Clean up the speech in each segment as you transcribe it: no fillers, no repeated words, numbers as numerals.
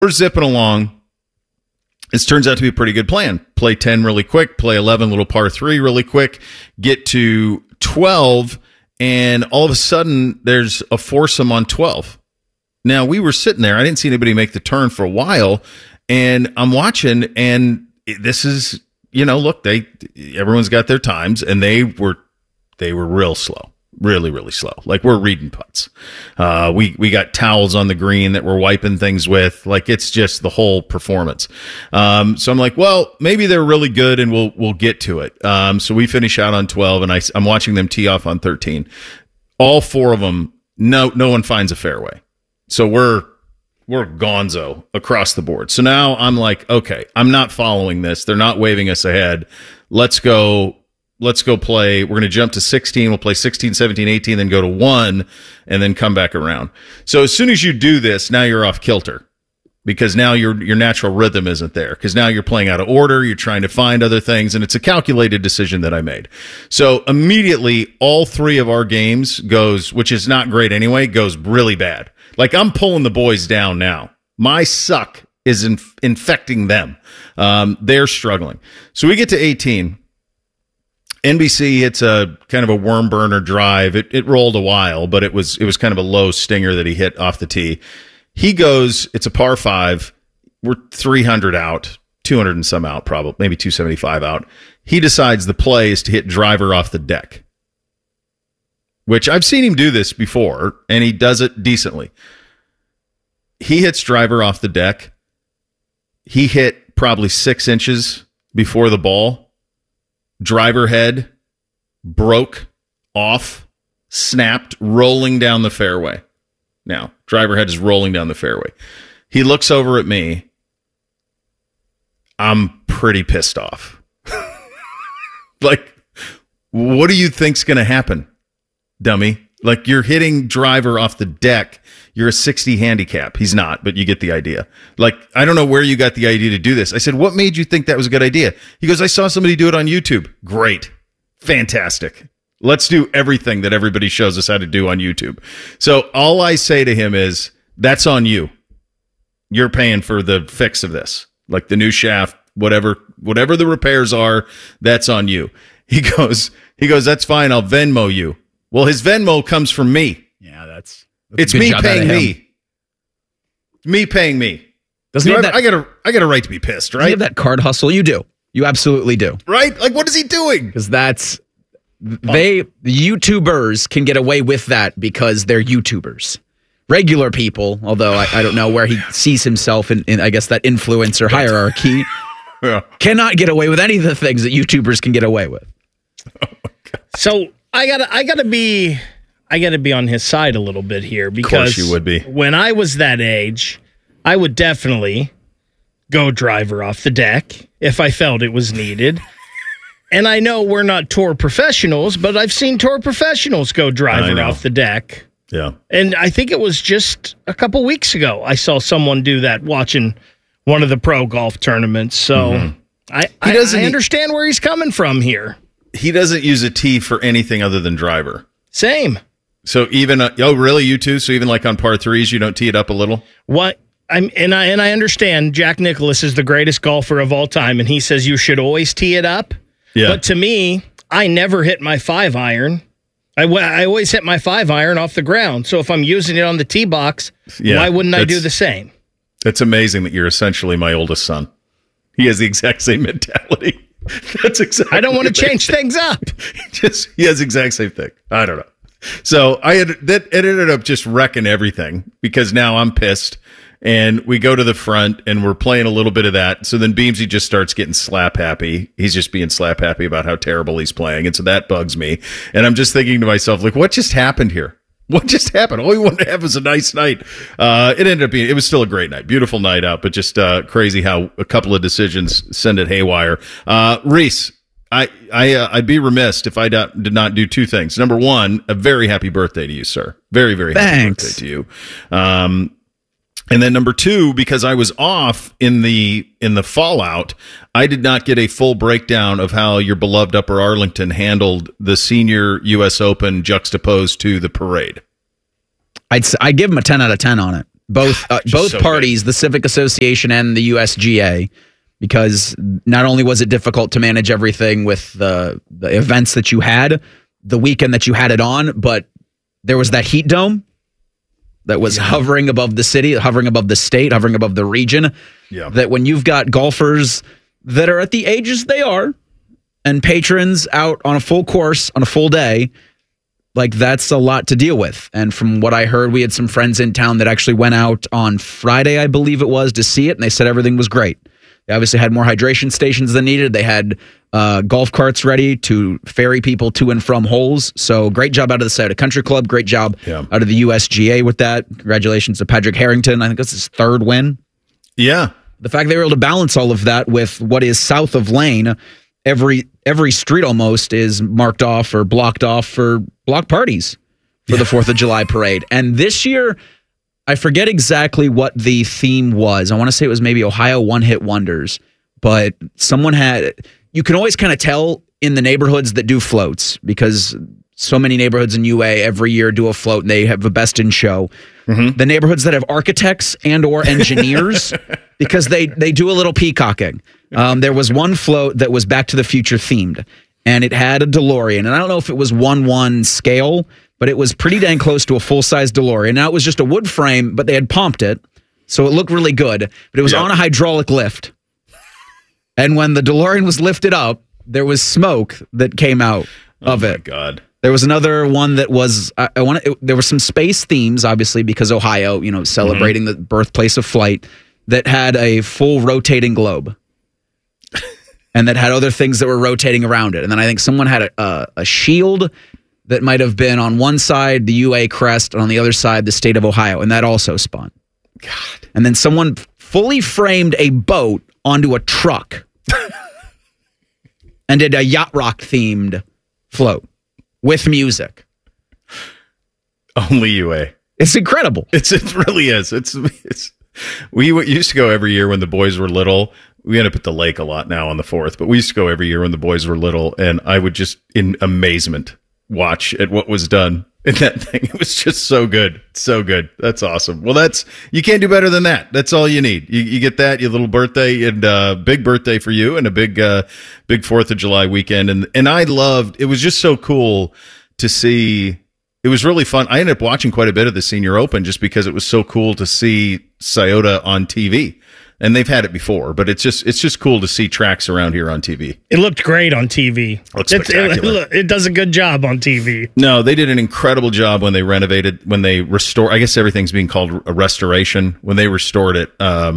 we're zipping along. This turns out to be a pretty good plan. Play 10 really quick, play 11, little par 3 really quick, get to 12, and all of a sudden there's a foursome on 12. Now, we were sitting there. I didn't see anybody make the turn for a while, and I'm watching, and this is, look, everyone's got their times, and they were real slow. Really, really slow. Like, we're reading putts. We got towels on the green that we're wiping things with. Like, it's just the whole performance. So I'm like, well, maybe they're really good and we'll get to it. So we finish out on 12 and I'm watching them tee off on 13. All four of them, no one finds a fairway. So we're gonzo across the board. So now I'm like, okay, I'm not following this. They're not waving us ahead. Let's go play. We're going to jump to 16. We'll play 16, 17, 18, then go to 1, and then come back around. So as soon as you do this, now you're off kilter because now your natural rhythm isn't there because now you're playing out of order. You're trying to find other things, and it's a calculated decision that I made. So immediately, all three of our games goes, which is not great anyway, goes really bad. Like, I'm pulling the boys down now. My suck is infecting them. They're struggling. So we get to 18. NBC hits a kind of a worm burner drive. It rolled a while, but it was kind of a low stinger that he hit off the tee. He goes, it's a par 5. We're 300 out, 200 and some out, probably maybe 275 out. He decides the play is to hit driver off the deck, which I've seen him do this before, and he does it decently. He hits driver off the deck. He hit probably 6 inches before the ball. Driver head broke off, snapped, rolling down the fairway. Now, driver head is rolling down the fairway. He looks over at me. I'm pretty pissed off. Like, what do you think's going to happen, dummy? Like, you're hitting driver off the deck. You're a 60 handicap. He's not, but you get the idea. Like, I don't know where you got the idea to do this. I said, what made you think that was a good idea? He goes, I saw somebody do it on YouTube. Great. Fantastic. Let's do everything that everybody shows us how to do on YouTube. So all I say to him is, that's on you. You're paying for the fix of this. Like the new shaft, whatever the repairs are, that's on you. He goes, that's fine. I'll Venmo you. Well, his Venmo comes from me. Yeah, that's it's me paying me. Me paying me. Doesn't he have I got a right to be pissed, right? Doesn't he have that card hustle? You do. You absolutely do. Right? Like, what is he doing? Because the YouTubers can get away with that because they're YouTubers. Regular people, although I don't know where he sees himself in I guess that influencer hierarchy, cannot get away with any of the things that YouTubers can get away with. Oh my God. So I gotta be on his side a little bit here because of course you would be. When I was that age, I would definitely go driver off the deck if I felt it was needed. And I know we're not tour professionals, but I've seen tour professionals go driver off the deck. Yeah. And I think it was just a couple weeks ago I saw someone do that watching one of the pro golf tournaments. So I understand where he's coming from here. He doesn't use a tee for anything other than driver. Same. So even really, you too? So even like on par 3s, you don't tee it up a little? What? And I understand Jack Nicklaus is the greatest golfer of all time, and he says you should always tee it up. Yeah. But to me, I never hit my 5-iron. I always hit my 5-iron off the ground. So if I'm using it on the tee box, why wouldn't I do the same? It's amazing that you're essentially my oldest son. He has the exact same mentality. That's exactly. I don't want to change things up. He has the exact same thing. I don't know. So it ended up just wrecking everything because now I'm pissed. And we go to the front and we're playing a little bit of that. So then Beamsy just starts getting slap happy. He's just being slap happy about how terrible he's playing. And so that bugs me. And I'm just thinking to myself, like, what just happened here? What just happened? All we wanted to have was a nice night. It was still a great night. Beautiful night out, but just crazy how a couple of decisions send it haywire. Reese, I'd be remiss if I did not do two things. Number one, a very happy birthday to you, sir. Very, very happy birthday to you. And then number two, because I was off in the fallout, I did not get a full breakdown of how your beloved Upper Arlington handled the senior U.S. Open juxtaposed to the parade. I'd give him a 10 out of 10 on it both so parties, the Civic Association and the USGA, because not only was it difficult to manage everything with the events that you had, the weekend that you had it on, but there was that heat dome that was hovering above the city, hovering above the state, hovering above the region. Yeah. That when you've got golfers that are at the ages they are and patrons out on a full course on a full day, like that's a lot to deal with. And from what I heard, we had some friends in town that actually went out on Friday, I believe it was, to see it. And they said everything was great. They obviously had more hydration stations than needed. They had golf carts ready to ferry people to and from holes. So great job out of the Scioto Country Club. Great job out of the USGA with that. Congratulations to Patrick Harrington. I think that's his third win. Yeah. The fact they were able to balance all of that with what is south of Lane, every street almost is marked off or blocked off for block parties for the 4th of July parade. And this year, I forget exactly what the theme was. I want to say it was maybe Ohio one-hit wonders, but someone had, you can always kind of tell in the neighborhoods that do floats, because so many neighborhoods in UA every year do a float and they have a best in show. Mm-hmm. The neighborhoods that have architects and or engineers, because they do a little peacocking. There was one float that was Back to the Future themed, and it had a DeLorean. And I don't know if it was 1:1 scale, but it was pretty dang close to a full-size DeLorean. Now, it was just a wood frame, but they had pumped it, so it looked really good. But it was on a hydraulic lift. And when the DeLorean was lifted up, there was smoke that came out of it. Oh, my God. There was another one that was, there were some space themes, obviously, because Ohio, celebrating the birthplace of flight, that had a full rotating globe. And that had other things that were rotating around it. And then I think someone had a shield that might have been on one side the UA crest, and on the other side the state of Ohio, and that also spun. God. And then someone fully framed a boat onto a truck and did a yacht rock themed float with music. Only UA. It's incredible. It really is. We used to go every year when the boys were little. We end up at the lake a lot now on the 4th, but we used to go every year when the boys were little, and I would just, in amazement, watch at what was done in that thing. It was just so good. So good. That's awesome. Well, you can't do better than that. That's all you need. You get that, your little birthday, and big birthday for you, and a big 4th of July weekend. And I loved, it was just so cool to see. It was really fun. I ended up watching quite a bit of the Senior Open just because it was so cool to see Scioto on TV. And they've had it before, but it's just cool to see tracks around here on TV. It looked great on TV. Looks spectacular. It does a good job on TV. No, they did an incredible job when they renovated, when they restored. I guess everything's being called a restoration. When they restored it,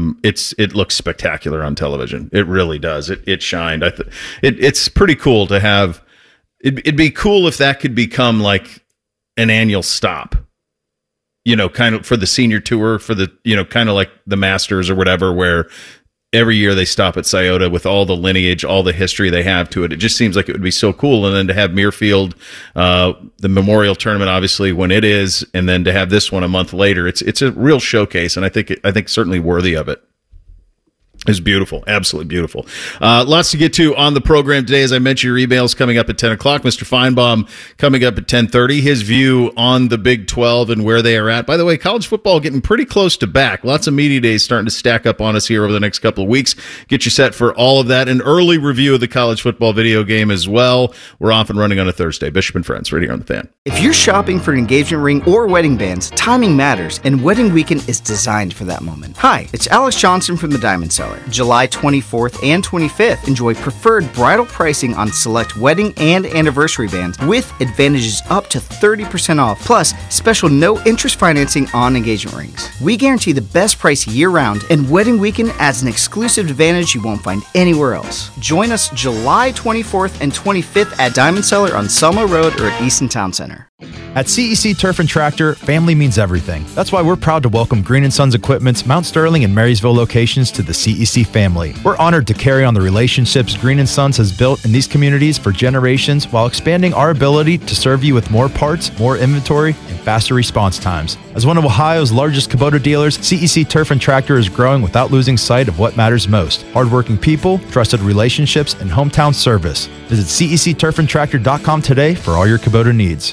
it looks spectacular on television. It really does. It shined. It's pretty cool to have. It'd be cool if that could become like an annual stop. Kind of for the senior tour, for the, kind of like the Masters or whatever, where every year they stop at Scioto with all the lineage, all the history they have to it. It just seems like it would be so cool. And then to have Muirfield, the Memorial Tournament, obviously, when it is, and then to have this one a month later, it's a real showcase, and I think certainly worthy of it. It's beautiful. Absolutely beautiful. Lots to get to on the program today. As I mentioned, your emails coming up at 10 o'clock. Mr. Feinbaum coming up at 10:30. His view on the Big 12 and where they are at. By the way, college football getting pretty close to back. Lots of media days starting to stack up on us here over the next couple of weeks. Get you set for all of that. An early review of the college football video game as well. We're off and running on a Thursday. Bishop and Friends, right here on The Fan. If you're shopping for an engagement ring or wedding bands, timing matters, and Wedding Weekend is designed for that moment. Hi, it's Alex Johnson from the Diamond Cellar. July 24th and 25th, enjoy preferred bridal pricing on select wedding and anniversary bands with advantages up to 30% off, plus special no-interest financing on engagement rings. We guarantee the best price year-round, and Wedding Weekend adds an exclusive advantage you won't find anywhere else. Join us July 24th and 25th at Diamond Cellar on Selma Road or at Easton Town Center. At CEC Turf and Tractor, family means everything. That's why we're proud to welcome Green & Sons Equipment's Mount Sterling and Marysville locations to the CEC family. We're honored to carry on the relationships Green & Sons has built in these communities for generations while expanding our ability to serve you with more parts, more inventory, and faster response times. As one of Ohio's largest Kubota dealers, CEC Turf and Tractor is growing without losing sight of what matters most: hardworking people, trusted relationships, and hometown service. Visit CECturfandtractor.com today for all your Kubota needs.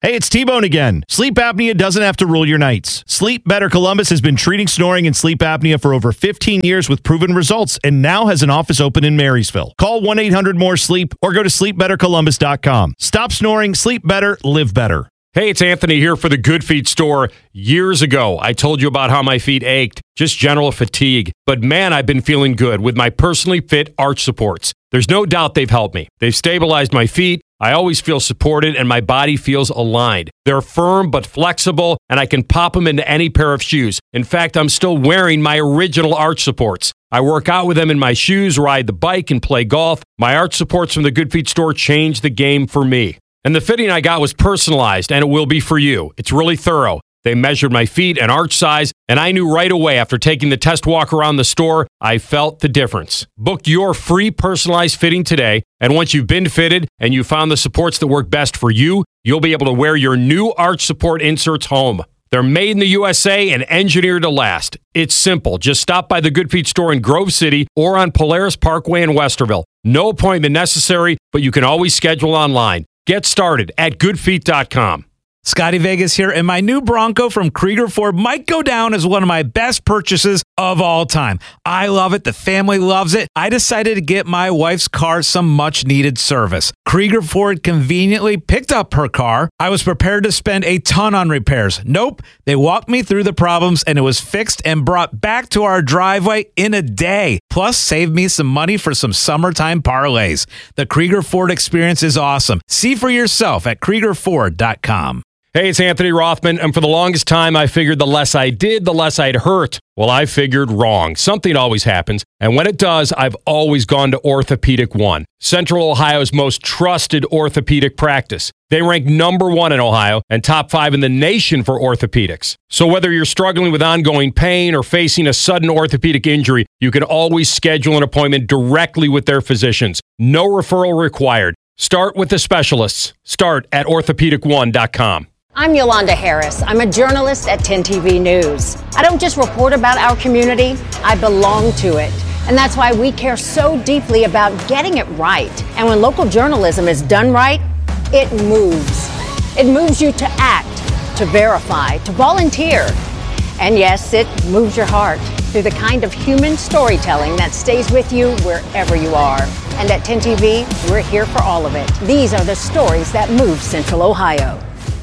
Hey, it's T-Bone again. Sleep apnea doesn't have to rule your nights. Sleep Better Columbus has been treating snoring and sleep apnea for over 15 years with proven results and now has an office open in Marysville. Call 1-800-MORE-SLEEP or go to sleepbettercolumbus.com. Stop snoring, sleep better, live better. Hey, it's Anthony here for the Good Feet store. Years ago, I told you about how my feet ached, just general fatigue. But man, I've been feeling good with my personally fit arch supports. There's no doubt they've helped me. They've stabilized my feet. I always feel supported and my body feels aligned. They're firm but flexible, and I can pop them into any pair of shoes. In fact, I'm still wearing my original arch supports. I work out with them in my shoes, ride the bike, and play golf. My arch supports from the Good Feet store changed the game for me. And the fitting I got was personalized, and it will be for you. It's really thorough. They measured my feet and arch size, and I knew right away after taking the test walk around the store, I felt the difference. Book your free personalized fitting today, and once you've been fitted and you found the supports that work best for you, you'll be able to wear your new arch support inserts home. They're made in the USA and engineered to last. It's simple. Just stop by the Good Feet store in Grove City or on Polaris Parkway in Westerville. No appointment necessary, but you can always schedule online. Get started at goodfeet.com. Scotty Vegas here, and my new Bronco from Krieger Ford might go down as one of my best purchases of all time. I love it. The family loves it. I decided to get my wife's car some much-needed service. Krieger Ford conveniently picked up her car. I was prepared to spend a ton on repairs. Nope. They walked me through the problems, and it was fixed and brought back to our driveway in a day. Plus, saved me some money for some summertime parlays. The Krieger Ford experience is awesome. See for yourself at KriegerFord.com. Hey, it's Anthony Rothman, and for the longest time, I figured the less I did, the less I'd hurt. Well, I figured wrong. Something always happens, and when it does, I've always gone to Orthopedic One, Central Ohio's most trusted orthopedic practice. They rank #1 in Ohio and top 5 in the nation for orthopedics. So whether you're struggling with ongoing pain or facing a sudden orthopedic injury, you can always schedule an appointment directly with their physicians. No referral required. Start with the specialists. Start at orthopedic1.com. I'm Yolanda Harris. I'm a journalist at 10 TV News. I don't just report about our community, I belong to it. And that's why we care so deeply about getting it right. And when local journalism is done right, it moves. It moves you to act, to verify, to volunteer. And yes, it moves your heart through the kind of human storytelling that stays with you wherever you are. And at 10 TV, we're here for all of it. These are the stories that move Central Ohio.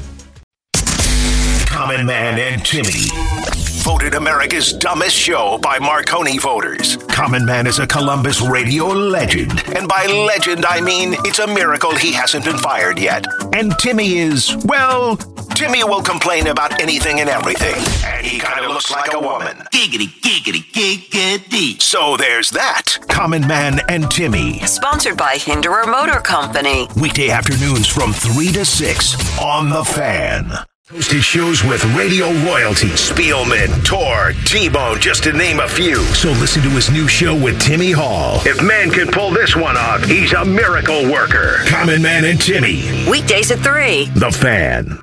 Common Man and Timmy. Voted America's dumbest show by Marconi voters. Common Man is a Columbus radio legend. And by legend, I mean it's a miracle he hasn't been fired yet. And Timmy is, well, Timmy will complain about anything and everything. And he kind of looks like a woman. Giggity, giggity, giggity. So there's that. Common Man and Timmy. Sponsored by Hinderer Motor Company. Weekday afternoons from 3 to 6 on The Fan. Hosted shows with radio royalty, Spielman, Tor, T-Bone, just to name a few. So listen to his new show with Timmy Hall. If man can pull this one off, he's a miracle worker. Common Man and Timmy. Weekdays at 3. The Fan.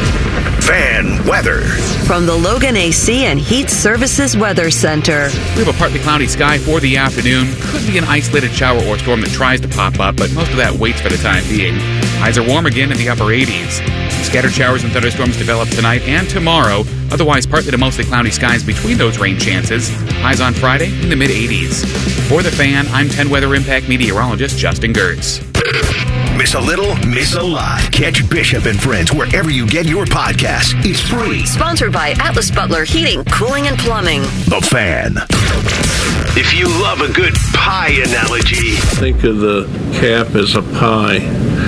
Fan weather. From the Logan AC and Heat Services Weather Center. We have a partly cloudy sky for the afternoon. Could be an isolated shower or storm that tries to pop up, but most of that waits for the time being. Highs are warm again in the upper 80s. Scattered showers and thunderstorms develop tonight and tomorrow. Otherwise, partly to mostly cloudy skies between those rain chances. Highs on Friday in the mid-80s. For The Fan, I'm 10 Weather Impact meteorologist Justin Gertz. Miss a little, miss a lot. Catch Bishop and Friends wherever you get your podcasts. It's free. Sponsored by Atlas Butler Heating, Cooling, and Plumbing. The Fan. If you love a good pie analogy, think of the cap as a pie.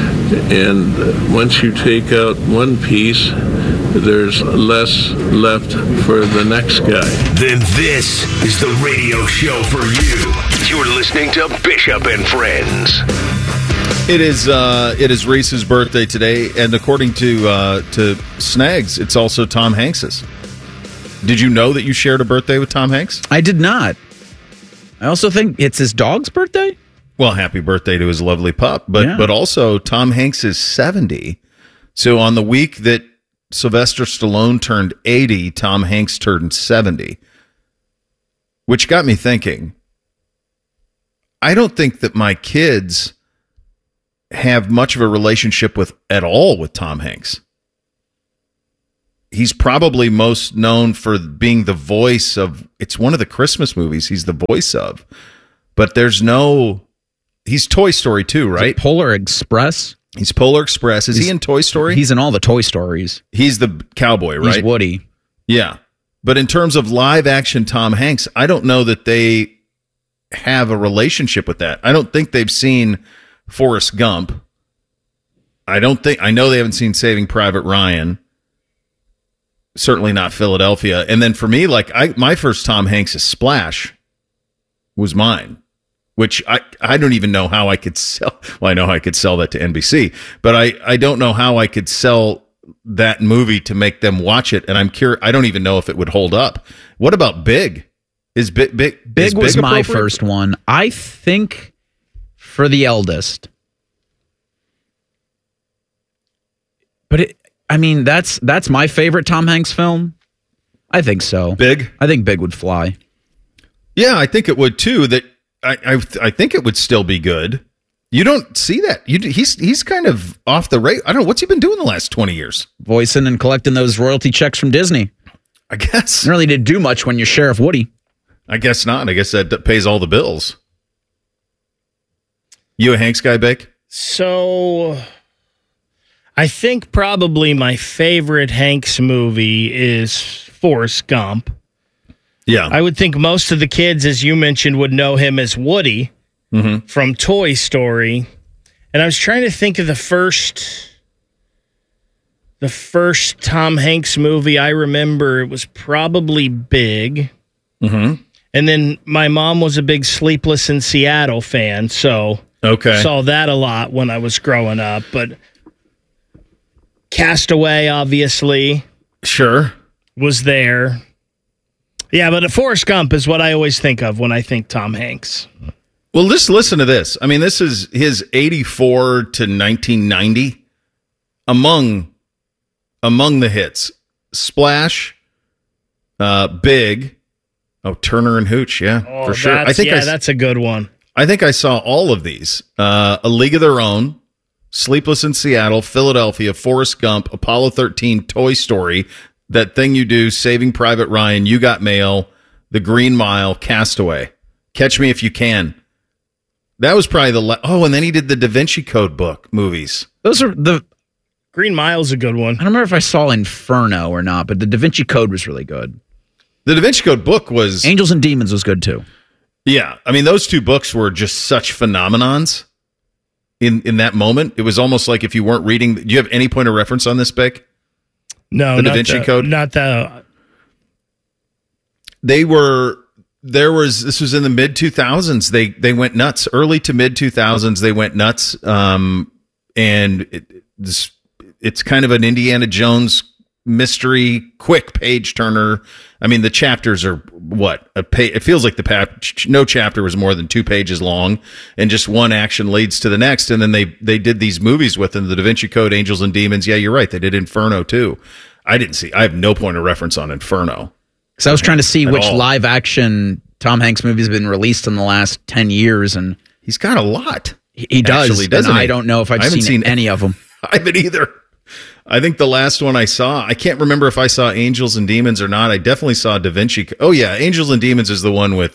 And once you take out one piece, there's less left for the next guy. Then this is the radio show for you. You're listening to Bishop and Friends. It is Reese's birthday today, and according to Snags, it's also Tom Hanks's. Did you know that you shared a birthday with Tom Hanks? I did not. I also think it's his dog's birthday. Well, happy birthday to his lovely pup, but also Tom Hanks is 70. So on the week that Sylvester Stallone turned 80, Tom Hanks turned 70, which got me thinking. I don't think that my kids have much of a relationship at all with Tom Hanks. he's probably most known for being the voice of, it's one of the Christmas movies he's the voice of. But he's Toy Story too, right? Polar Express. He's Polar Express. Is he in Toy Story? He's in all the Toy Stories. He's the cowboy, right? He's Woody. Yeah. But in terms of live action Tom Hanks, I don't know that they have a relationship with that. I don't think they've seen Forrest Gump. I know they haven't seen Saving Private Ryan. Certainly not Philadelphia. And then for me, my first Tom Hanks is Splash was mine, which I don't even know how I could sell. Well, I know how I could sell that to NBC, but I don't know how I could sell that movie to make them watch it. And I'm curious. I don't even know if it would hold up. What about Big? Is Big was my appropriate? first one. I think for the eldest. But that's my favorite Tom Hanks film. I think so. Big? I think Big would fly. Yeah, I think it would too. That I think it would still be good. You don't see that. He's kind of off the rate. I don't know. What's he been doing the last 20 years? Voicing and collecting those royalty checks from Disney. I guess. Didn't really did do much when you're Sheriff Woody. I guess not. I guess that pays all the bills. You a Hanks guy, Bick? So, I think probably my favorite Hanks movie is Forrest Gump. Yeah. I would think most of the kids, as you mentioned, would know him as Woody from Toy Story. And I was trying to think of the first Tom Hanks movie I remember. It was probably Big. Mm-hmm. And then my mom was a big Sleepless in Seattle fan, so saw that a lot when I was growing up. But Castaway, obviously. Sure. Was there. Yeah, but Forrest Gump is what I always think of when I think Tom Hanks. Well, just listen to this. I mean, this is his 84 to 1990 among the hits. Splash, Big, Turner and Hooch, for sure. That's a good one. I think I saw all of these. A League of Their Own, Sleepless in Seattle, Philadelphia, Forrest Gump, Apollo 13, Toy Story, That Thing You Do, Saving Private Ryan, You Got Mail, The Green Mile, Castaway, Catch Me If You Can. That was probably and then he did the Da Vinci Code book movies. Those are the Green Mile's a good one. I don't remember if I saw Inferno or not, but the Da Vinci Code was really good. The Da Vinci Code book was Angels and Demons was good too. Yeah, I mean those two books were just such phenomenons in that moment. It was almost like if you weren't reading. Do you have any point of reference on this, Bick? No, the Da Vinci Code. Not the. They were. This was in the mid 2000s. They went nuts. Early to mid 2000s, they went nuts. And it's kind of an Indiana Jones mystery, quick page turner. I mean, the chapters are it feels like no chapter was more than 2 pages long, and just one action leads to the next. And then they did these movies with them, the Da Vinci Code, Angels and Demons. Yeah, you're right. They did Inferno too. I have no point of reference on Inferno. So I was trying to see which live action Tom Hanks movies have been released in the last 10 years, and he's got a lot. He does, actually, doesn't and he? I don't know if I've seen any of them. I haven't either. I think the last one I saw, I can't remember if I saw Angels and Demons or not. I definitely saw Da Vinci. Oh yeah, Angels and Demons is the one with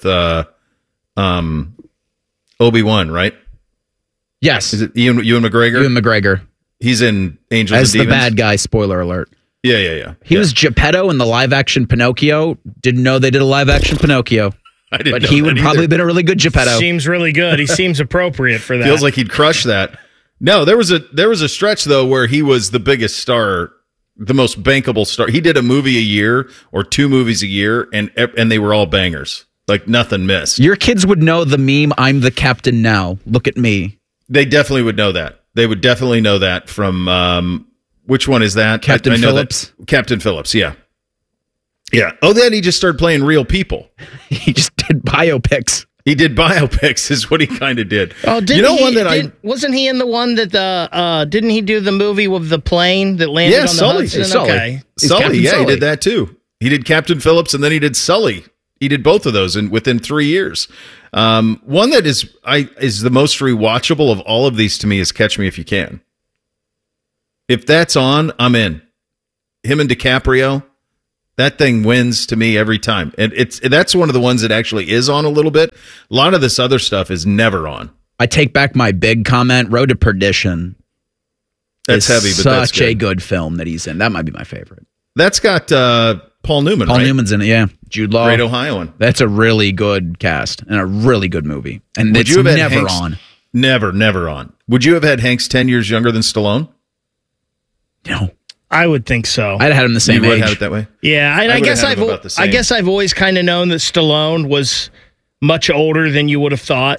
Obi-Wan, right? Yes. Is it Ewan McGregor? Ewan McGregor. He's in Angels as and Demons. The bad guy, spoiler alert. Yeah. He was Geppetto in the live-action Pinocchio. Didn't know they did a live-action Pinocchio. I didn't know But he would that probably either. have been a really good Geppetto. Seems really good. He seems appropriate for that. Feels like he'd crush that. No, there was a stretch though where he was the biggest star, the most bankable star. He did a movie a year or 2 movies a year, and they were all bangers. Like nothing missed. Your kids would know the meme, "I'm the captain now. Look at me." They definitely would know that. They would definitely know that from which one is that? Captain I know Phillips? That. Captain Phillips, yeah. Yeah. Oh, then he just started playing real people. He just did biopics. He did biopics is what he kind of did. Oh, wasn't he in the one that didn't he do the movie with the plane that landed on the Hudson? Okay. Sully, he did that too. He did Captain Phillips and then he did Sully. He did both of those within 3 years. One that is the most rewatchable of all of these to me is Catch Me If You Can. If that's on, I'm in. him and DiCaprio, that thing wins to me every time. And that's one of the ones that actually is on a little bit. A lot of this other stuff is never on. I take back my big comment. Road to Perdition. That's heavy, but that's such a good film that he's in. That might be my favorite. That's got Paul Newman, Paul right? Newman's in it, yeah. Jude Law. Great Ohioan. That's a really good cast and a really good movie. And Would it's never on. Never on. Would you have had Hanks 10 years younger than Stallone? No. I would think so. I'd have had him the same You age. would have it that way? Yeah, and I guess I've always kind of known that Stallone was much older than you would have thought.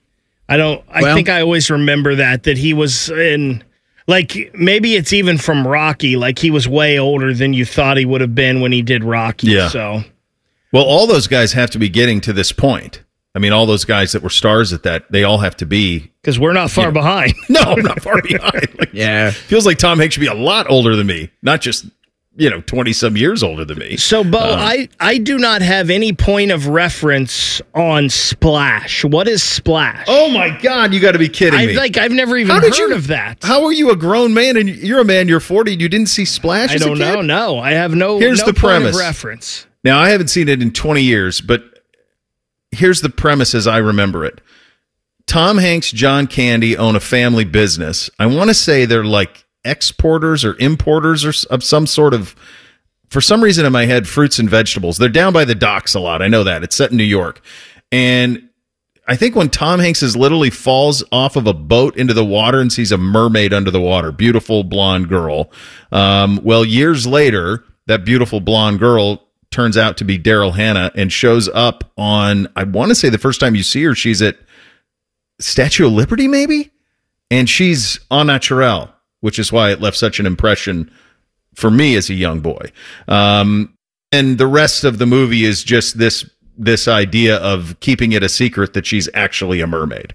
I think I always remember that he was in, like, maybe it's even from Rocky, like he was way older than you thought he would have been when he did Rocky. Yeah. So, well, all those guys have to be getting to this point. I mean, all those guys that were stars at that, they all have to be. Because we're not far behind. No, not far behind. Like, yeah. Feels like Tom Hanks should be a lot older than me, not just, 20-some years older than me. So, Bo, I do not have any point of reference on Splash. What is Splash? Oh, my God, you got to be kidding me. I've never even heard of that. How are you a grown man and you're a man, you're 40, and you didn't see Splash as a kid? I don't know. No, I have no Here's the point premise. of reference. Now, I haven't seen it in 20 years, but here's the premise as I remember it. Tom Hanks, John Candy own a family business. I want to say they're like exporters or importers of some sort of, for some reason in my head, fruits and vegetables. They're down by the docks a lot. I know that. It's set in New York. And I think when Tom Hanks literally falls off of a boat into the water and sees a mermaid under the water, beautiful blonde girl. Well, years later, that beautiful blonde girl turns out to be Daryl Hannah and shows up on, I want to say the first time you see her, she's at Statue of Liberty, maybe? And she's en naturel, which is why it left such an impression for me as a young boy. And the rest of the movie is just this idea of keeping it a secret that she's actually a mermaid.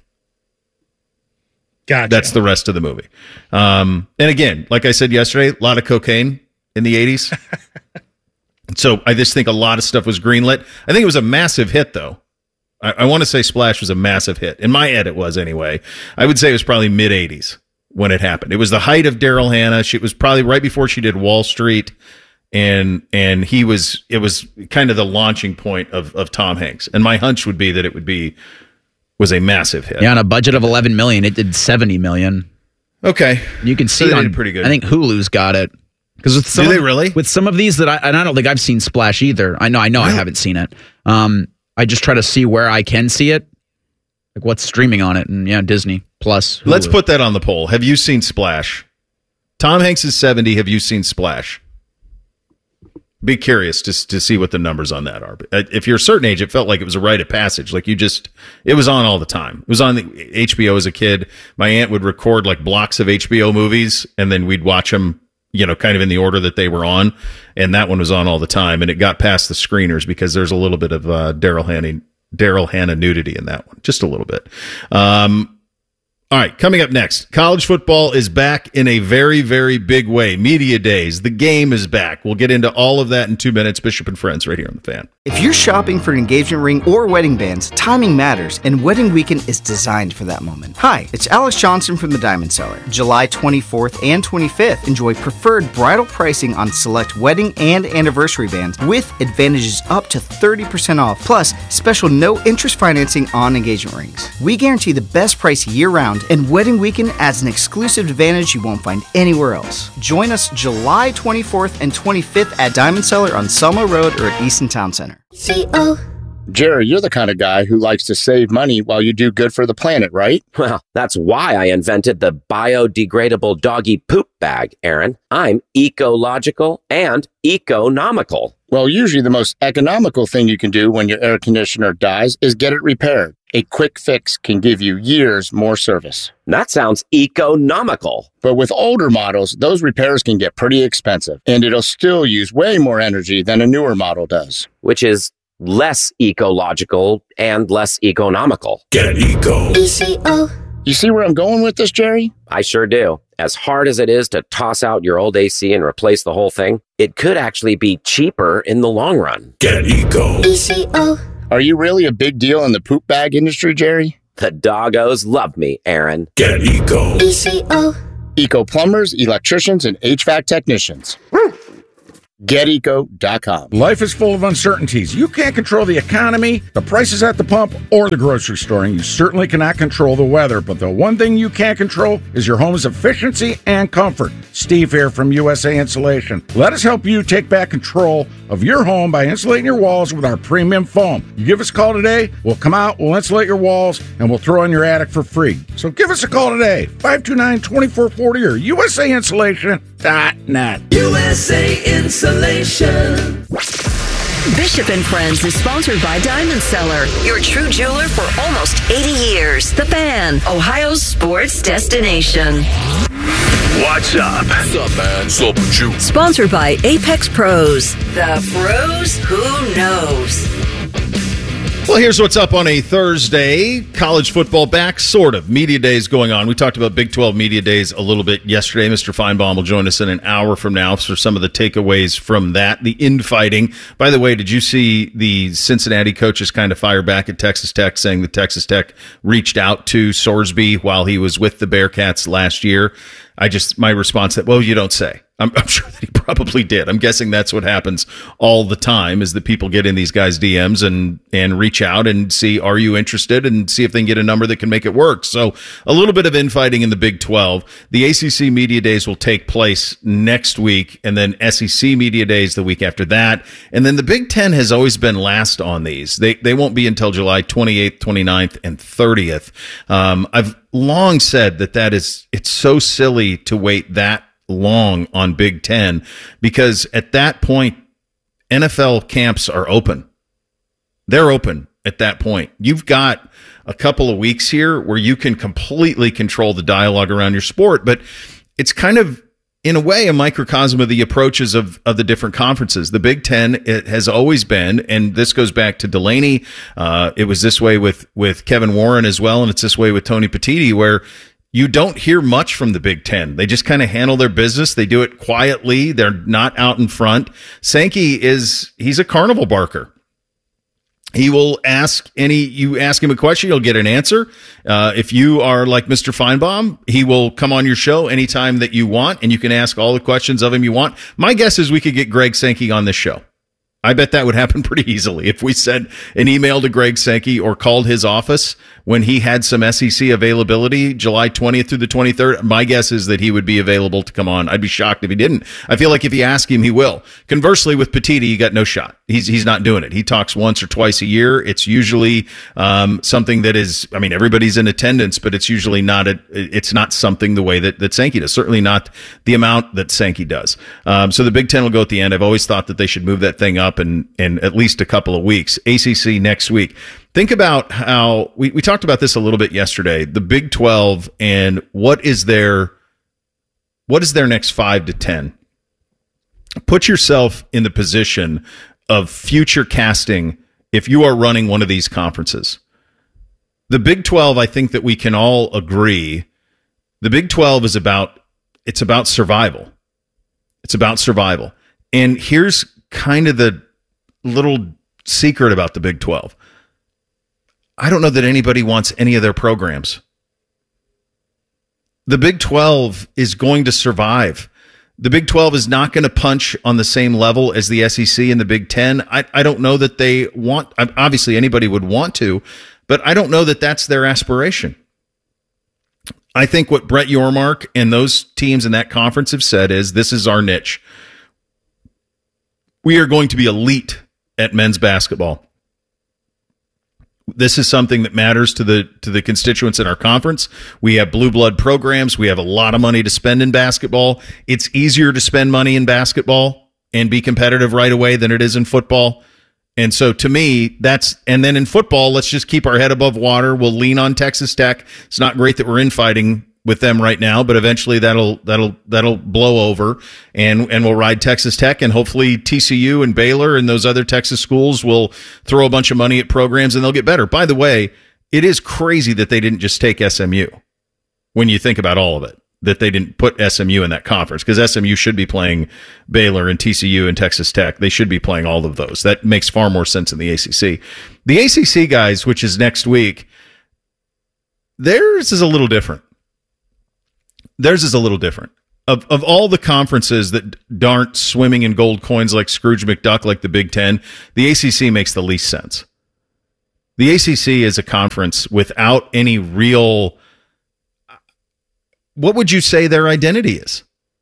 Gotcha. That's the rest of the movie. And again, like I said yesterday, a lot of cocaine in the 80s. So I just think a lot of stuff was greenlit. I think it was a massive hit, though. I want to say Splash was a massive hit. In my head, it was anyway. I would say it was probably mid-'80s when it happened. It was the height of Daryl Hannah. It was probably right before she did Wall Street, and it was kind of the launching point of Tom Hanks. And my hunch would be that it was a massive hit. Yeah, on a budget of $11 million, it did $70 million. Okay, you can see so they did pretty good. I think Hulu's got it. Because with do they really? With some of these I don't think I've seen Splash either. I know really? I haven't seen it. I just try to see where I can see it, like what's streaming on it, and yeah, Disney Plus. Hulu. Let's put that on the poll. Have you seen Splash? Tom Hanks is 70. Have you seen Splash? Be curious to see what the numbers on that are. If you're a certain age, it felt like it was a rite of passage. Like it was on all the time. It was on the HBO as a kid. My aunt would record like blocks of HBO movies, and then we'd watch them, kind of in the order that they were on. And that one was on all the time. And it got past the screeners because there's a little bit of Daryl Hannah nudity in that one. Just a little bit. All right, coming up next, college football is back in a very, very big way. Media days, the game is back. We'll get into all of that in 2 minutes. Bishop and Friends right here on The Fan. If you're shopping for an engagement ring or wedding bands, timing matters, and Wedding Weekend is designed for that moment. Hi, it's Alex Johnson from The Diamond Seller. July 24th and 25th, enjoy preferred bridal pricing on select wedding and anniversary bands with advantages up to 30% off, plus special no-interest financing on engagement rings. We guarantee the best price year-round, and Wedding Weekend adds an exclusive advantage you won't find anywhere else. Join us July 24th and 25th at Diamond Seller on Selma Road or at Easton Town Center. Jerry, you're the kind of guy who likes to save money while you do good for the planet, right? Well, that's why I invented the biodegradable doggy poop bag, Aaron. I'm ecological and economical. Well, usually the most economical thing you can do when your air conditioner dies is get it repaired. A quick fix can give you years more service. That sounds economical. But with older models, those repairs can get pretty expensive, and it'll still use way more energy than a newer model does. Which is less ecological and less economical. Get eco. ECO. You see where I'm going with this, Jerry? I sure do. As hard as it is to toss out your old AC and replace the whole thing, it could actually be cheaper in the long run. Get eco. ECO. Are you really a big deal in the poop bag industry, Jerry? The doggos love me, Aaron. Get eco. ECO. Eco plumbers, electricians, and HVAC technicians. GetEco.com. Life is full of uncertainties. You can't control the economy, the prices at the pump, or the grocery store, and you certainly cannot control the weather. But the one thing you can control is your home's efficiency and comfort. Steve here from USA Insulation. Let us help you take back control of your home by insulating your walls with our premium foam. You give us a call today, we'll come out, we'll insulate your walls, and we'll throw in your attic for free. So give us a call today, 529-2440 or USAinsulation.net. USA Insulation. Bishop and Friends is sponsored by Diamond Seller, your true jeweler for almost 80 years. The Fan, Ohio's sports destination. What's up? What's up, man? What's up with you? Sponsored by Apex Pros. The pros who knows. Well, here's what's up on a Thursday. College football back, sort of. Media days going on. We talked about Big 12 Media Days a little bit yesterday. Mr. Feinbaum will join us in an hour from now for some of the takeaways from that. The infighting. By the way, did you see the Cincinnati coaches kind of fire back at Texas Tech, saying that Texas Tech reached out to Sorsby while he was with the Bearcats last year? My response that, well, you don't say. I'm sure that he probably did. I'm guessing that's what happens all the time, is that people get in these guys' DMs and reach out and see, are you interested, and see if they can get a number that can make it work. So a little bit of infighting in the Big 12. The ACC Media Days will take place next week, and then SEC Media Days the week after that. And then the Big 10 has always been last on these. They won't be until July 28th, 29th, and 30th. I've long said that it's so silly to wait that long on Big 10, because at that point, NFL camps are open. They're open at that point. You've got a couple of weeks here where you can completely control the dialogue around your sport, but it's kind of, in a way, a microcosm of the approaches of the different conferences. The Big 10, it has always been, and this goes back to Delaney. It was this way with Kevin Warren as well, and it's this way with Tony Petitti, where you don't hear much from the Big 10. They just kind of handle their business. They do it quietly. They're not out in front. Sankey he's a carnival barker. He will you ask him a question, you'll get an answer. If you are like Mr. Feinbaum, he will come on your show anytime that you want, and you can ask all the questions of him you want. My guess is we could get Greg Sankey on this show. I bet that would happen pretty easily if we sent an email to Greg Sankey or called his office when he had some SEC availability July 20th through the 23rd. My guess is that he would be available to come on. I'd be shocked if he didn't. I feel like if you ask him, he will. Conversely, with Petitti, you got no shot. He's not doing it. He talks once or twice a year. It's usually something that is, everybody's in attendance, but it's usually it's not something the way that Sankey does. Certainly not the amount that Sankey does. So the Big 10 will go at the end. I've always thought that they should move that thing up in at least a couple of weeks. ACC next week. Think about how we talked about this a little bit yesterday. The Big 12 and what is their next 5 to 10. Put yourself in the position of future casting if you are running one of these conferences. The Big 12, I think that we can all agree, the Big 12 is about survival. It's about survival. And here's kind of the little secret about the Big 12. I don't know that anybody wants any of their programs. The Big 12 is going to survive. The Big 12 is not going to punch on the same level as the SEC and the Big 10. I don't know that they want, obviously anybody would want to, but I don't know that that's their aspiration. I think what Brett Yormark and those teams in that conference have said is, this is our niche. We are going to be elite at men's basketball. This is something that matters to the constituents in our conference. We have blue blood programs. We have a lot of money to spend in basketball. It's easier to spend money in basketball and be competitive right away than it is in football. And so to me, and then in football, let's just keep our head above water. We'll lean on Texas Tech. It's not great that we're infighting with them right now, but eventually that'll blow over, and we'll ride Texas Tech, and hopefully TCU and Baylor and those other Texas schools will throw a bunch of money at programs and they'll get better. By the way, it is crazy that they didn't just take SMU when you think about all of it, that they didn't put SMU in that conference, because SMU should be playing Baylor and TCU and Texas Tech. They should be playing all of those. That makes far more sense in the ACC. The ACC guys, which is next week, theirs is a little different. of all the conferences that aren't swimming in gold coins like Scrooge McDuck, like the Big Ten, the ACC makes the least sense. The ACC is a conference without any real, what would you say their identity is?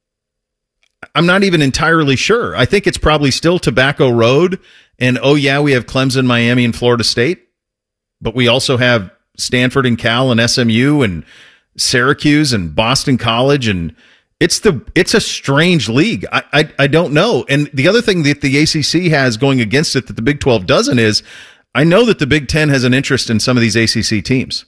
I'm not even entirely sure. I think it's probably still Tobacco Road, and oh yeah, we have Clemson, Miami, and Florida State, but we also have Stanford and Cal and SMU and Syracuse and Boston College, and it's a strange league. I don't know. And the other thing that the ACC has going against it that the Big 12 doesn't is, I know that the Big 10 has an interest in some of these ACC teams.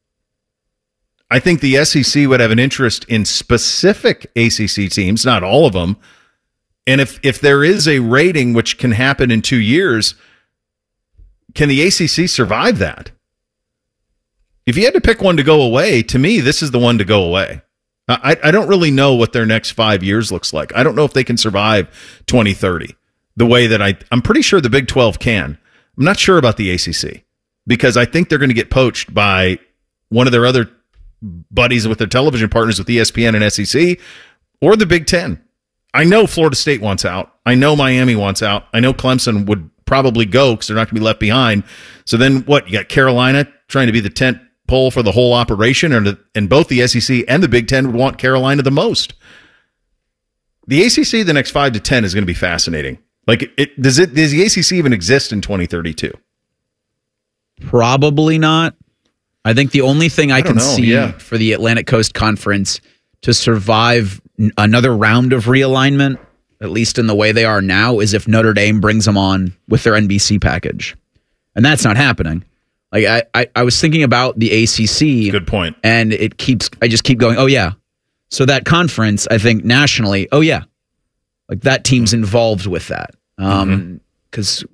I think the SEC would have an interest in specific ACC teams, not all of them. And if there is a rating which can happen in 2 years, can the ACC survive that? If you had to pick one to go away, to me, this is the one to go away. I don't really know what their next 5 years looks like. I don't know if they can survive 2030 the way that I'm pretty sure the Big 12 can. I'm not sure about the ACC because I think they're going to get poached by one of their other buddies with their television partners with ESPN and SEC or the Big 10. I know Florida State wants out. I know Miami wants out. I know Clemson would probably go because they're not going to be left behind. So then what? You got Carolina trying to be the tent pole for the whole operation, and both the SEC and the Big 10 would want Carolina the most. The ACC the next 5 to 10 is going to be fascinating. Like, does the ACC even exist in 2032? Probably not. I think the only thing I can see for the Atlantic Coast Conference to survive another round of realignment, at least in the way they are now, is if Notre Dame brings them on with their NBC package. And that's not happening. Like I was thinking about the ACC. Good point. And I just keep going, oh yeah. So that conference, I think nationally, oh yeah. Like that team's involved with that. Because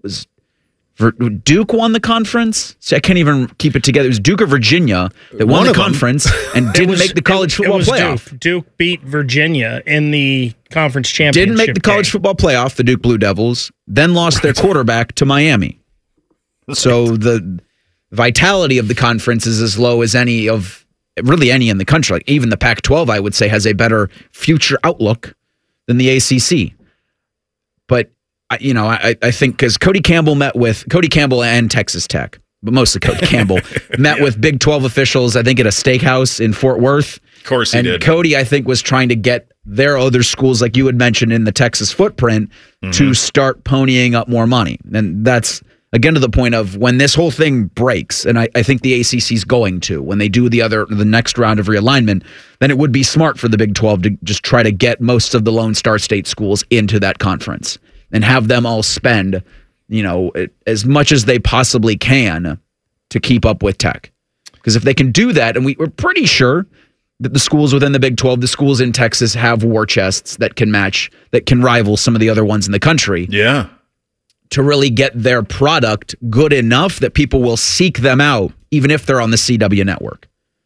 Duke won the conference. So I can't even keep it together. It was Duke or Virginia that won the conference and didn't make the college football playoff. Duke beat Virginia in the conference championship. Didn't make the college football playoff, the Duke Blue Devils, then lost their quarterback to Miami. So the vitality of the conference is as low as any in the country. Like even the Pac-12, I would say, has a better future outlook than the ACC. But I think because Cody Campbell and Texas Tech, but mostly Cody Campbell, met with Big 12 officials, I think at a steakhouse in Fort Worth. Of course he did. Cody, I think, was trying to get their other schools, like you had mentioned in the Texas footprint, to start ponying up more money. And that's, again, to the point of when this whole thing breaks, and I think the ACC's going to, when they do the next round of realignment, then it would be smart for the Big 12 to just try to get most of the Lone Star State schools into that conference and have them all spend, as much as they possibly can to keep up with Tech. Because if they can do that, and we're pretty sure that the schools within the Big 12, the schools in Texas have war chests that can rival some of the other ones in the country. Yeah. To really get their product good enough that people will seek them out, even if they're on the CW network.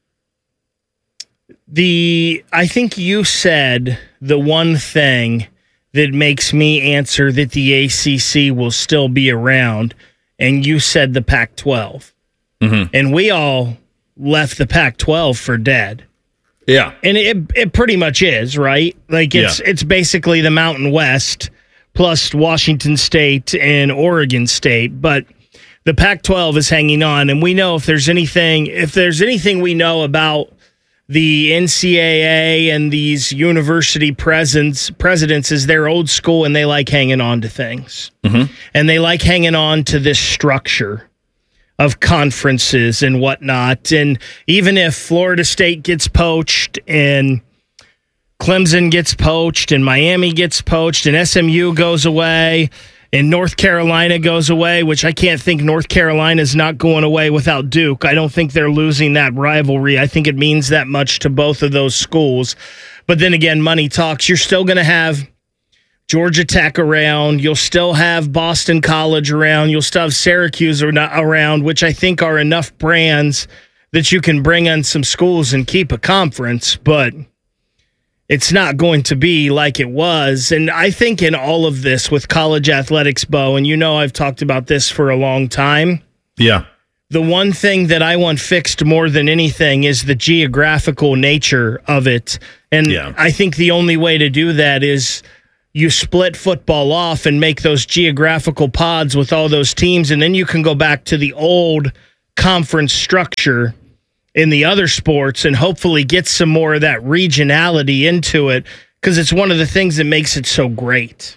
I think you said the one thing that makes me answer that the ACC will still be around, and you said the Pac-12. And we all left the Pac-12 for dead. Yeah. And it pretty much is, right? Like it's basically the Mountain West plus Washington State and Oregon State, but the Pac-12 is hanging on, and we know if there's anything we know about the NCAA and these university presidents is they're old school and they like hanging on to things. And they like hanging on to this structure of conferences and whatnot. And even if Florida State gets poached and Clemson gets poached and Miami gets poached and SMU goes away and North Carolina goes away, which I can't think North Carolina's not going away without Duke. I don't think they're losing that rivalry. I think it means that much to both of those schools. But then again, money talks. You're still going to have Georgia Tech around. You'll still have Boston College around. You'll still have Syracuse around, which I think are enough brands that you can bring on some schools and keep a conference. But it's not going to be like it was. And I think in all of this with college athletics, Bo, and I've talked about this for a long time. Yeah. The one thing that I want fixed more than anything is the geographical nature of it And I think the only way to do that is you split football off and make those geographical pods with all those teams, and then you can go back to the old conference structure in the other sports and hopefully get some more of that regionality into it, because it's one of the things that makes it so great.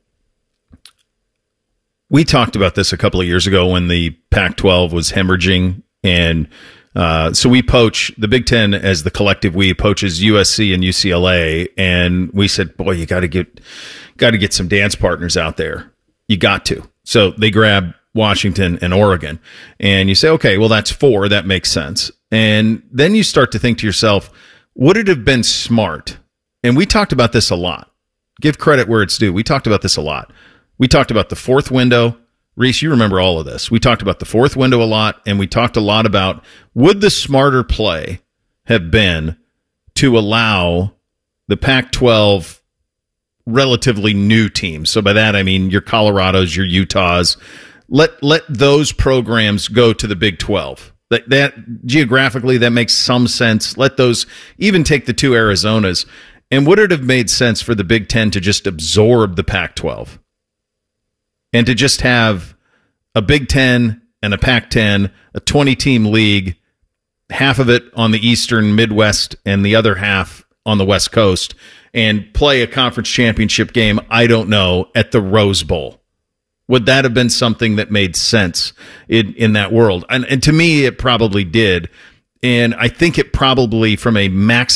We talked about this a couple of years ago when the Pac-12 was hemorrhaging, and so we poach, the Big Ten as the collective we poaches USC and UCLA, and we said, boy, you got to get some dance partners out there. You got to. So they grab Washington and Oregon, and you say, okay, well, that's 4. That makes sense. And then you start to think to yourself, would it have been smart? And we talked about this a lot. Give credit where it's due. We talked about this a lot. We talked about the 4th window. Reese, you remember all of this. We talked about the 4th window a lot, and we talked a lot about, would the smarter play have been to allow the Pac-12 relatively new teams? So by that, I mean your Colorados, your Utahs. Let those programs go to the Big 12. That geographically, that makes some sense. Let those, even take the 2 Arizonas. And would it have made sense for the Big Ten to just absorb the Pac-12? And to just have a Big Ten and a Pac-10, a 20-team league, half of it on the Eastern Midwest and the other half on the West Coast, and play a conference championship game, I don't know, at the Rose Bowl? Would that have been something that made sense in that world? And to me, it probably did. And I think it probably, from a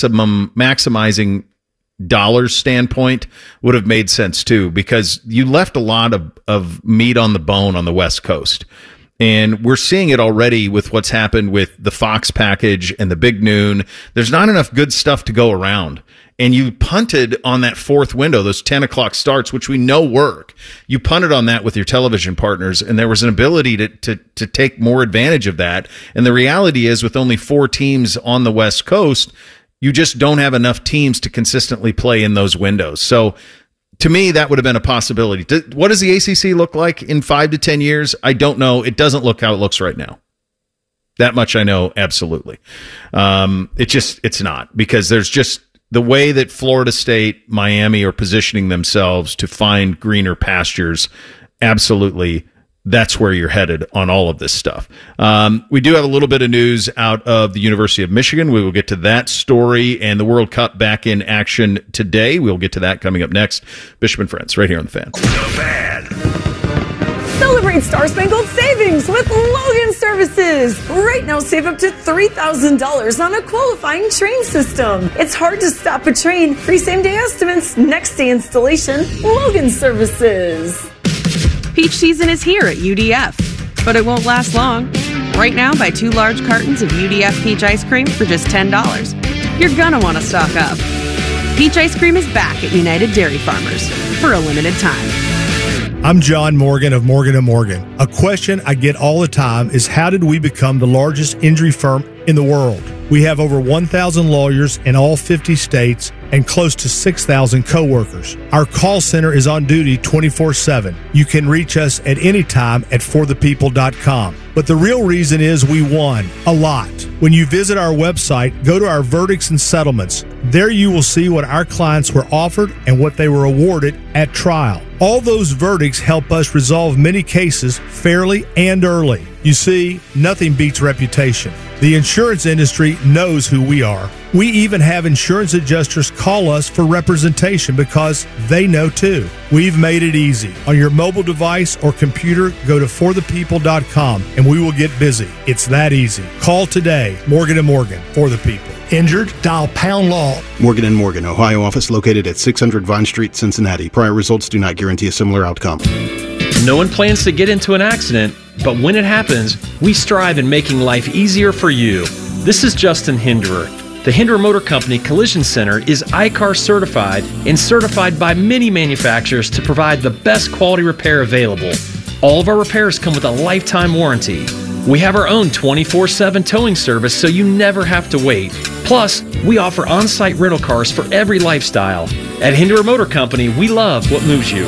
maximizing dollars standpoint, would have made sense too, because you left a lot of meat on the bone on the West Coast. And we're seeing it already with what's happened with the Fox package and the Big Noon. There's not enough good stuff to go around. And you punted on that 4th window, those 10 o'clock starts, which we know work. You punted on that with your television partners, and there was an ability to take more advantage of that. And the reality is, with only 4 teams on the West Coast, you just don't have enough teams to consistently play in those windows. So to me, that would have been a possibility. What does the ACC look like in 5 to 10 years? I don't know. It doesn't look how it looks right now. That much I know, absolutely. It's not, because there's just the way that Florida State, Miami are positioning themselves to find greener pastures. Absolutely. That's where you're headed on all of this stuff. We do have a little bit of news out of the University of Michigan. We will get to that story, and the World Cup back in action today. We'll get to that coming up next. Bishop and Friends, right here on The Fan. The Fan. Celebrate Star Spangled Savings with Logan Services. Right now, save up to $3,000 on a qualifying train system. It's hard to stop a train. Free same-day estimates, next-day installation. Logan Services. Peach season is here at UDF, but it won't last long. Right now, buy 2 large cartons of UDF peach ice cream for just $10. You're gonna want to stock up. Peach ice cream is back at United Dairy Farmers for a limited time. I'm John Morgan of Morgan & Morgan. A question I get all the time is, how did we become the largest injury firm in the world? We have over 1,000 lawyers in all 50 states and close to 6,000 coworkers. Our call center is on duty 24/7. You can reach us at any time at forthepeople.com. But the real reason is we won a lot. When you visit our website, go to our verdicts and settlements. There you will see what our clients were offered and what they were awarded at trial. All those verdicts help us resolve many cases fairly and early. You see, nothing beats reputation. The insurance industry knows who we are. We even have insurance adjusters call us for representation because they know too. We've made it easy. On your mobile device or computer, go to forthepeople.com and we will get busy. It's that easy. Call today. Morgan & Morgan, for the people. Injured? Dial pound law. Morgan & Morgan, Ohio office located at 600 Vine Street, Cincinnati. Prior results do not guarantee a similar outcome. No one plans to get into an accident, but when it happens, we strive in making life easier for you. This is Justin Hinderer. The Hinderer Motor Company Collision Center is ICAR certified and certified by many manufacturers to provide the best quality repair available. All of our repairs come with a lifetime warranty. We have our own 24/7 towing service, so you never have to wait. Plus, we offer on-site rental cars for every lifestyle. At Hinderer Motor Company, we love what moves you.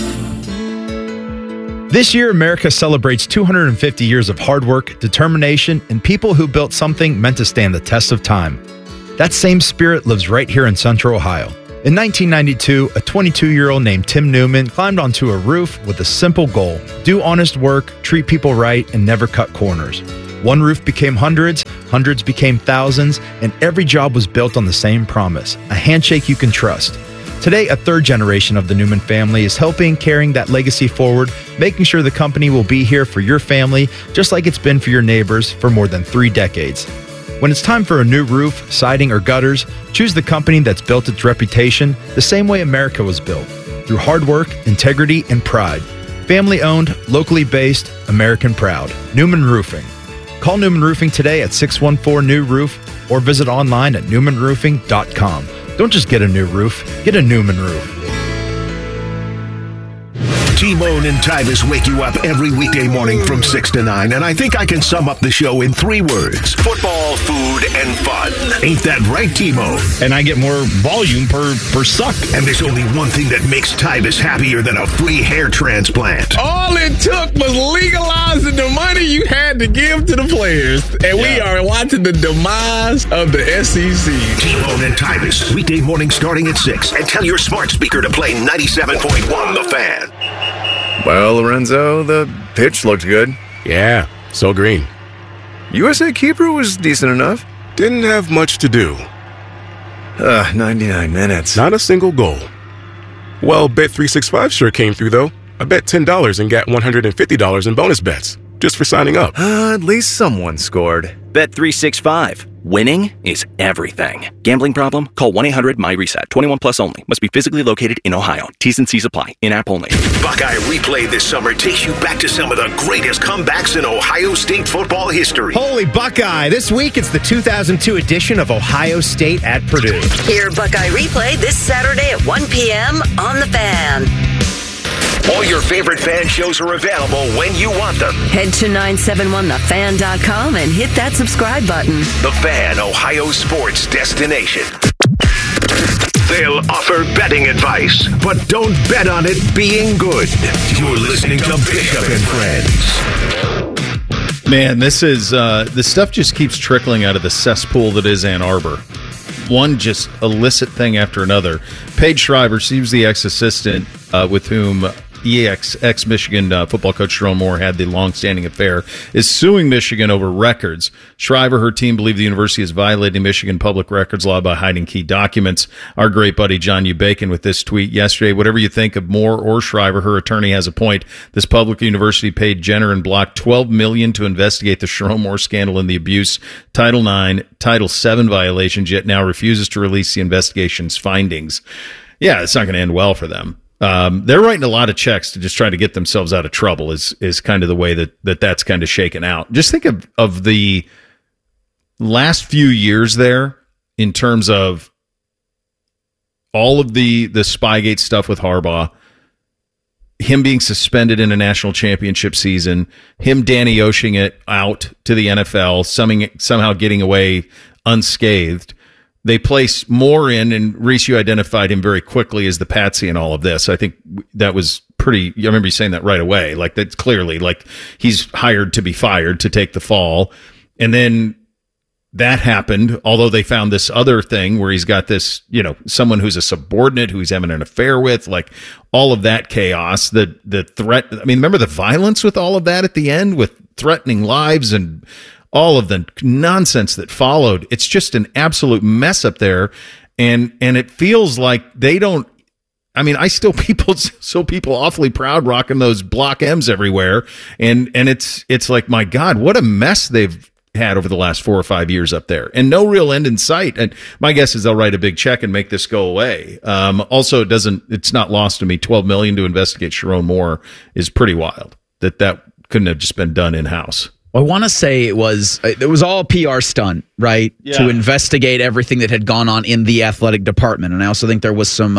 This year, America celebrates 250 years of hard work, determination, and people who built something meant to stand the test of time. That same spirit lives right here in Central Ohio. In 1992, a 22-year-old named Tim Newman climbed onto a roof with a simple goal: do honest work, treat people right, and never cut corners. One roof became hundreds, hundreds became thousands, and every job was built on the same promise: a handshake you can trust. Today, a third generation of the Newman family is helping carrying that legacy forward, making sure the company will be here for your family, just like it's been for your neighbors for more than 3 decades. When it's time for a new roof, siding, or gutters, choose the company that's built its reputation the same way America was built, through hard work, integrity, and pride. Family-owned, locally based, American proud. Newman Roofing. Call Newman Roofing today at 614-NEW-ROOF or visit online at newmanroofing.com. Don't just get a new roof, get a Newman roof. T-Bone and Tyvis wake you up every weekday morning from 6 to 9, and I think I can sum up the show in 3 words: football, food, and fun. Ain't that right, T-Bone? And I get more volume per suck. And there's only one thing that makes Tyvis happier than a free hair transplant. All it took was legalizing the money you had to give to the players. And we are watching the demise of the SEC. T-Bone and Tyvis, weekday morning starting at 6. And tell your smart speaker to play 97.1 The Fan. Well, Lorenzo, the pitch looked good. Yeah, so green. USA keeper was decent enough. Didn't have much to do. 99 minutes. Not a single goal. Well, Bet365 sure came through, though. I bet $10 and got $150 in bonus bets, just for signing up. At least someone scored. Bet365. Winning is everything. Gambling problem? Call 1-800-MY-RESET. 21 plus only. Must be physically located in Ohio. T's and C's apply. In-app only. Buckeye Replay this summer takes you back to some of the greatest comebacks in Ohio State football history. Holy Buckeye! This week it's the 2002 edition of Ohio State at Purdue. Hear Buckeye Replay this Saturday at 1 p.m. on The Fan. All your favorite fan shows are available when you want them. Head to 971thefan.com and hit that subscribe button. The Fan, Ohio sports destination. They'll offer betting advice, but don't bet on it being good. You're listening to Bishop and Friends. Man, this is the stuff just keeps trickling out of the cesspool that is Ann Arbor. One just illicit thing after another. Paige Shriver, she was the ex-assistant with whom ex-Michigan football coach Jerome Moore had the long-standing affair, is suing Michigan over records. Shriver, her team believe the university is violating Michigan public records law by hiding key documents. Our great buddy John U. Bacon with this tweet yesterday: whatever you think of Moore or Shriver, her attorney has a point. This public university paid Jenner and Block $12 million to investigate the Jerome Moore scandal and the abuse, Title IX, Title VII violations, yet now refuses to release the investigation's findings. Yeah, it's not going to end well for them. They're writing a lot of checks to just try to get themselves out of trouble is kind of the way that's kind of shaken out. Just think of the last few years there in terms of all of the Spygate stuff with Harbaugh, him being suspended in a national championship season, him Danny Oshing it out to the NFL, somehow getting away unscathed. They place Moore in, and Reese, you identified him very quickly as the patsy in all of this. I think that was pretty, I remember you saying that right away. Like, that's clearly, like, he's hired to be fired to take the fall. And then that happened, although they found this other thing where he's got this, someone who's a subordinate who he's having an affair with, like all of that chaos, the threat. I mean, remember the violence with all of that at the end with threatening lives and all of the nonsense that followed. It's just an absolute mess up there. And it feels like they don't, I mean, I still people awfully proud rocking those Block M's everywhere. And it's like, my God, what a mess they've had over the last 4 or 5 years up there, and no real end in sight. And my guess is they'll write a big check and make this go away. Also, it's not lost to me. $12 million to investigate Sharon Moore is pretty wild. That couldn't have just been done in house. I want to say it was all a PR stunt, right? Yeah. To investigate everything that had gone on in the athletic department. And I also think there was some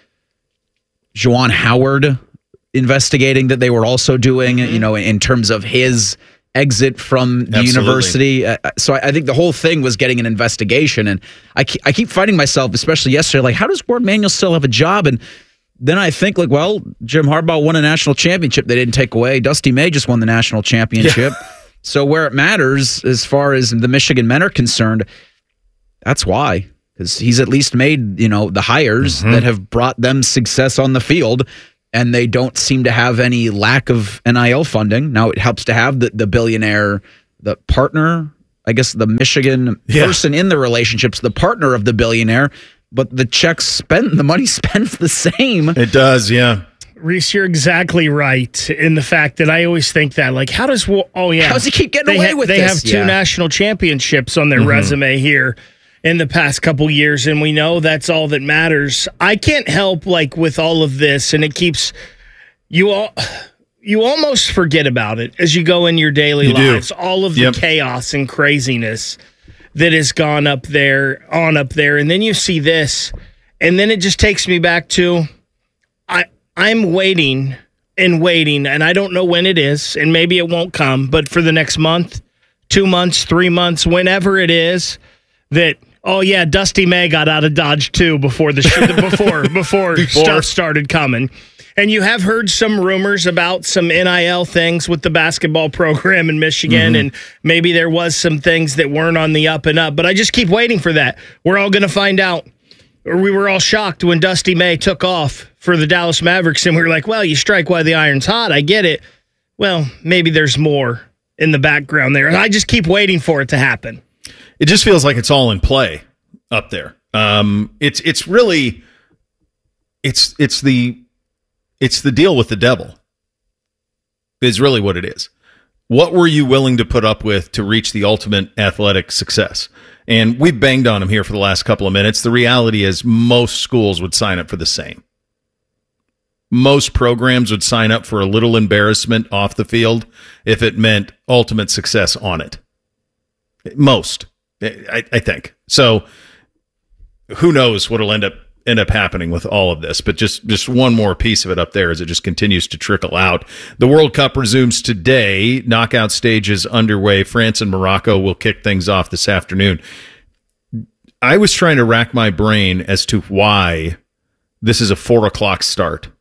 Juwan Howard investigating that they were also doing, in terms of his exit from the university. So I think the whole thing was getting an investigation. And I keep fighting myself, especially yesterday, like, how does Warde Manuel still have a job? And then I think, like, well, Jim Harbaugh won a national championship they didn't take away. Dusty May just won the national championship. Yeah. So where it matters, as far as the Michigan men are concerned, That's why. Because he's at least made, the hires that have brought them success on the field, and they don't seem to have any lack of NIL funding. Now, it helps to have the billionaire, the partner, I guess the Michigan person in the relationship's the partner of the billionaire, but the money spent the same. It does, yeah. Reese, you're exactly right in the fact that I always think that, like, how does he keep getting away with this? They have 2 national championships on their resume here in the past couple years, and we know that's all that matters. I can't help, like, with all of this, and it keeps you almost forget about it as you go in your daily lives. All of the chaos and craziness that has gone up there, and then you see this, and then it just takes me back to I'm waiting, and I don't know when it is, and maybe it won't come, but for the next month, 2 months, 3 months, whenever it is, that Dusty May got out of Dodge too before stuff started coming. And you have heard some rumors about some NIL things with the basketball program in Michigan, and maybe there was some things that weren't on the up and up, but I just keep waiting for that. We're all going to find out. Or we were all shocked when Dusty May took off for the Dallas Mavericks, and we were like, well, you strike while the iron's hot. I get it. Well, maybe there's more in the background there. And I just keep waiting for it to happen. It just feels like it's all in play up there. It's really the deal with the devil is really what it is. What were you willing to put up with to reach the ultimate athletic success? And we've banged on him here for the last couple of minutes. The reality is most schools would sign up for the same. Most programs would sign up for a little embarrassment off the field if it meant ultimate success on it. Most, I think. So who knows what will end up happening with all of this, but just one more piece of it up there as it just continues to trickle out. The World Cup resumes today. Knockout stage is underway. France and Morocco will kick things off this afternoon. I was trying to rack my brain as to why this is a 4:00 start.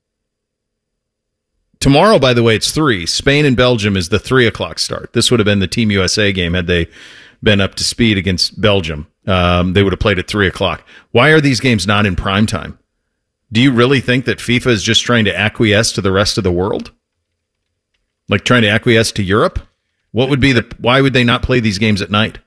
Tomorrow, by the way, it's 3. Spain and Belgium is the 3:00 start. This would have been the Team USA game had they been up to speed against Belgium. They would have played at 3:00. Why are these games not in prime time? Do you really think that FIFA is just trying to acquiesce to the rest of the world? Like trying to acquiesce to Europe? Why would they not play these games at night?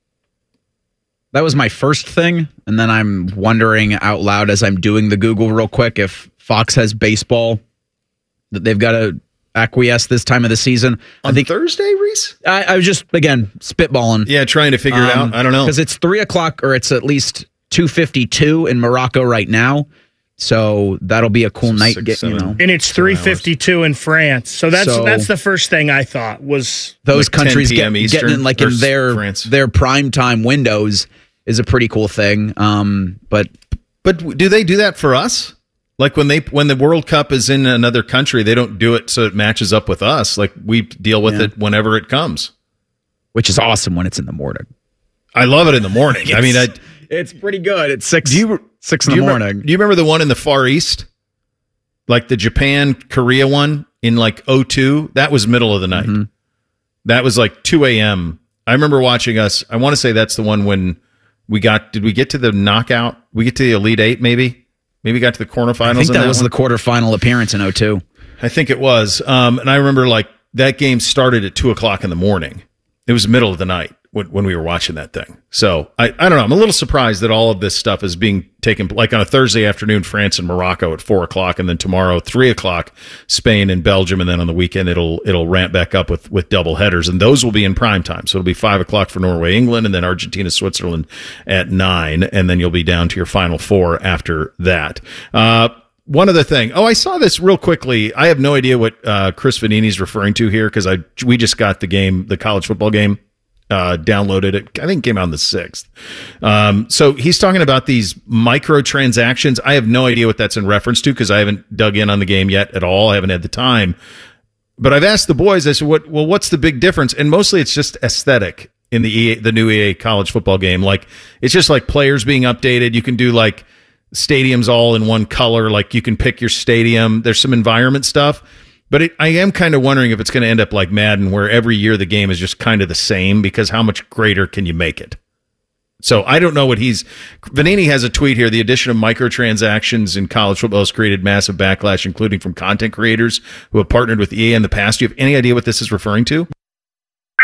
That was my first thing. And then I'm wondering out loud as I'm doing the Google real quick if Fox has baseball that they've got to acquiesce this time of the season. On Thursday, Reese? I was just, again, spitballing. Yeah, trying to figure it out. I don't know. Because it's 3:00 or it's at least 2:52 in Morocco right now. So that'll be a cool night. And it's 3:52 in France. So that's the first thing I thought was those countries getting in like in their prime time windows is a pretty cool thing. But do they do that for us? Like when the World Cup is in another country, they don't do it so it matches up with us. Like we deal with it whenever it comes, which is awesome when it's in the morning. I love it in the morning. I mean, it's pretty good. It's 6 in the morning. Do you remember the one in the Far East, like the Japan-Korea one in like 2002? That was middle of the night. Mm-hmm. That was like 2 a.m. I remember watching us. I want to say that's the one when did we get to the knockout? We get to the Elite Eight, maybe? Maybe got to the quarterfinals. I think that was the quarterfinal appearance in 2002. I think it was. And I remember like that game started at 2:00 in the morning. It was middle of the night when we were watching that thing. So I don't know. I'm a little surprised that all of this stuff is being taken like on a Thursday afternoon, France and Morocco at 4:00, and then tomorrow 3:00, Spain and Belgium, and then on the weekend it'll ramp back up with double headers, and those will be in prime time. So it'll be 5:00 for Norway, England, and then Argentina, Switzerland at 9, and then you'll be down to your final 4 after that. One other thing. I saw this real quickly. I have no idea what Chris Vanini's referring to here because we just got the college football game downloaded. I think it came out on the 6th. So he's talking about these microtransactions. I have no idea what that's in reference to because I haven't dug in on the game yet at all. I haven't had the time. But I've asked the boys, I said, what's the big difference? And mostly it's just aesthetic in the new EA college football game. Like it's just like players being updated. You can do like stadiums all in one color. Like you can pick your stadium. There's some environment stuff. But I am kind of wondering if it's going to end up like Madden, where every year the game is just kind of the same because how much greater can you make it? So I don't know what Vanini has a tweet here. The addition of microtransactions in college football has created massive backlash, including from content creators who have partnered with EA in the past. Do you have any idea what this is referring to?